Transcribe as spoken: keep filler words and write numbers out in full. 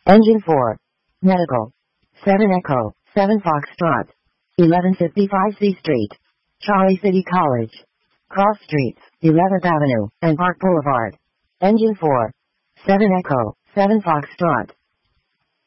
Engine four. Medical. seven Echo, seven Foxtrot. eleven fifty-five C Street. Charlie City College. Cross Streets, eleventh Avenue, and Park Boulevard. Engine four. seven Echo, seven Foxtrot.